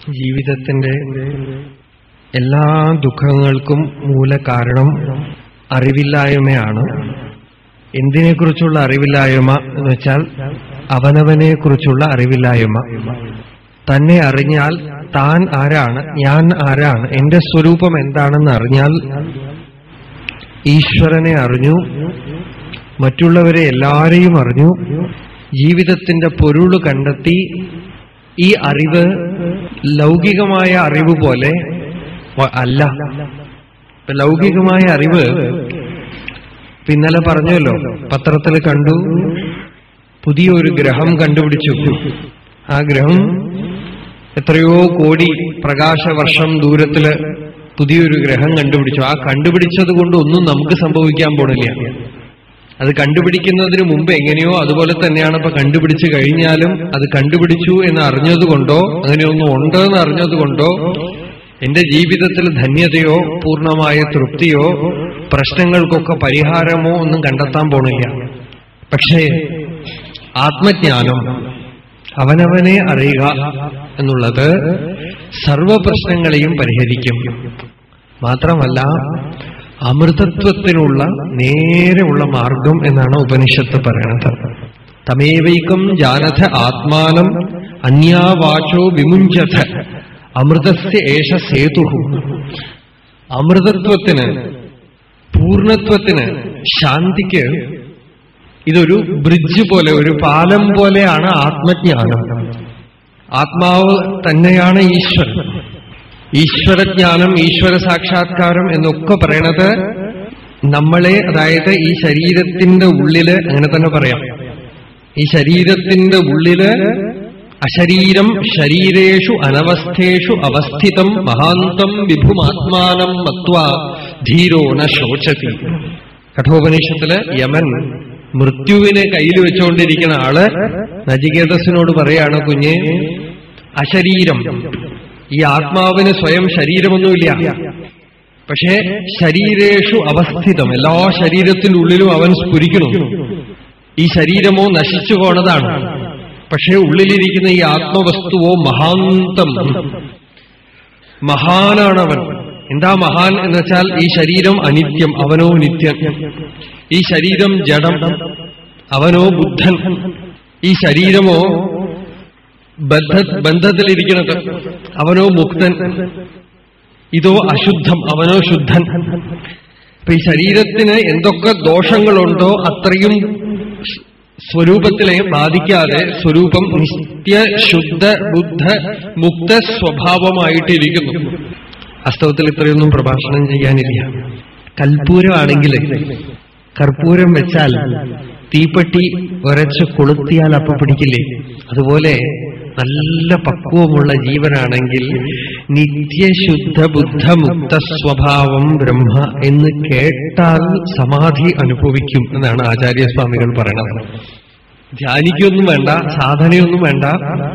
ജീവിതത്തിന്റെ എല്ലാ ദുഃഖങ്ങൾക്കും മൂലകാരണം അറിവില്ലായ്മയാണ്. എന്തിനെക്കുറിച്ചുള്ള അറിവില്ലായ്മ എന്ന് വെച്ചാൽ അവനവനെക്കുറിച്ചുള്ള അറിവില്ലായ്മ. തന്നെ അറിഞ്ഞാൽ താൻ ആരാണ്, ഞാൻ ആരാണ്, എന്റെ സ്വരൂപം എന്താണെന്ന് അറിഞ്ഞാൽ ഈശ്വരനെ അറിഞ്ഞു, മറ്റുള്ളവരെ എല്ലാവരെയും അറിഞ്ഞു, ജീവിതത്തിന്റെ പൊരുള് കണ്ടെത്തി. ഈ അറിവ് ലൗകികമായ അറിവ് പോലെ അല്ല. ലൗകികമായ അറിവ് ഇന്നലെ പറഞ്ഞല്ലോ, പത്രത്തിൽ കണ്ടു, പുതിയൊരു ഗ്രഹം കണ്ടുപിടിച്ചു. ആ ഗ്രഹം എത്രയോ കോടി പ്രകാശവർഷം ദൂരത്തില് പുതിയൊരു ഗ്രഹം കണ്ടുപിടിച്ചു. ആ കണ്ടുപിടിച്ചത് കൊണ്ട് ഒന്നും നമുക്ക് സംഭവിക്കാൻ പോണില്ല. അത് കണ്ടുപിടിക്കുന്നതിന് മുമ്പ് എങ്ങനെയോ അതുപോലെ തന്നെയാണ്. ഇപ്പൊ കണ്ടുപിടിച്ചു കഴിഞ്ഞാലും അത് കണ്ടുപിടിച്ചു എന്ന് അറിഞ്ഞതുകൊണ്ടോ അങ്ങനെയൊന്നും ഉണ്ടെന്ന് അറിഞ്ഞതുകൊണ്ടോ എന്റെ ജീവിതത്തിൽ ധന്യതയോ പൂർണ്ണമായ തൃപ്തിയോ പ്രശ്നങ്ങൾക്കൊക്കെ പരിഹാരമോ ഒന്നും കണ്ടെത്താൻ പോണില്ല. പക്ഷേ ആത്മജ്ഞാനം, അവനവനെ അറിയുക എന്നുള്ളത് സർവപ്രശ്നങ്ങളെയും പരിഹരിക്കും. മാത്രമല്ല അമൃതത്വത്തിനുള്ള നേരെയുള്ള മാർഗം എന്നാണ് ഉപനിഷത്ത് പറയണത്. തമേവൈകം ജാനഥ ആത്മാനം അന്യാവാചോ വിമുഞ്ചഥ അമൃതസ്യ ഏഷ സേതു. അമൃതത്വത്തിന്, പൂർണ്ണത്വത്തിന്, ശാന്തിക്ക് ഇതൊരു ബ്രിഡ്ജ് പോലെ, ഒരു പാലം പോലെയാണ് ആത്മജ്ഞാനം. ആത്മാവ് തന്നെയാണ് ഈശ്വരൻ. ഈശ്വരജ്ഞാനം, ഈശ്വര സാക്ഷാത്കാരം എന്നൊക്കെ പറയണത് നമ്മളെ, അതായത് ഈ ശരീരത്തിന്റെ ഉള്ളില്, അങ്ങനെ തന്നെ പറയാം, ഈ ശരീരത്തിന്റെ ഉള്ളില് അശരീരം ശരീരേഷു അനവസ്ഥേഷു അവസ്ഥിതം മഹാന്തം വിഭുമാത്മാനം മത്വാ ധീരോ ന ശോചതി. കഠോപനിഷത്തില് യമൻ മൃത്യുവിനെ കയ്യിൽ വെച്ചുകൊണ്ടിരിക്കുന്ന ആള് നചികേതസിനോട് പറയാണ്, കുഞ്ഞെ, അശരീരം, ഈ ആത്മാവിന് സ്വയം ശരീരമൊന്നുമില്ല. പക്ഷേ ശരീരേഷു അവസ്ഥിതം, എല്ലാ ശരീരത്തിന്റെ ഉള്ളിലും അവൻ സ്ഫുരിക്കുന്നു. ഈ ശരീരമോ നശിച്ചു പോണതാണ്. പക്ഷേ ഉള്ളിലിരിക്കുന്ന ഈ ആത്മവസ്തുവോ മഹാന്തം, മഹാനാണവൻ. എന്താ മഹാൻ എന്ന് വെച്ചാൽ ഈ ശരീരം അനിത്യം, അവനോ നിത്യം. ഈ ശരീരം ജഡം, അവനോ ബുദ്ധൻ. ഈ ശരീരമോ ബന്ധത്തിലിരിക്കുന്നത്, അവനോ മുക്തൻ. ഇതോ അശുദ്ധം, അവനോ ശുദ്ധൻ. അപ്പൊ ഈ ശരീരത്തിന് എന്തൊക്കെ ദോഷങ്ങളുണ്ടോ അത്രയും സ്വരൂപത്തിലെ ബാധിക്കാതെ സ്വരൂപം നിത്യ ശുദ്ധ ബുദ്ധ മുക്ത സ്വഭാവമായിട്ടിരിക്കുന്നു. വാസ്തവത്തിൽ ഇത്രയൊന്നും പ്രഭാഷണം ചെയ്യാനില്ല. കൽപ്പൂരമാണെങ്കിൽ കർപ്പൂരം വെച്ചാൽ തീപ്പെട്ടി ഉരച്ച് കൊളുത്തിയാൽ അപ്പൊ പിടിക്കില്ലേ? അതുപോലെ നല്ല പക്വമുള്ള ജീവനാണെങ്കിൽ നിത്യശുദ്ധ ബുദ്ധ മുക്ത സ്വഭാവം ബ്രഹ്മ എന്ന് കേട്ടാൽ സമാധി അനുഭവിക്കും എന്നാണ് ആചാര്യസ്വാമികൾ പറയണത്. ധ്യാനിക്കൊന്നും വേണ്ട, സാധനയൊന്നും വേണ്ട,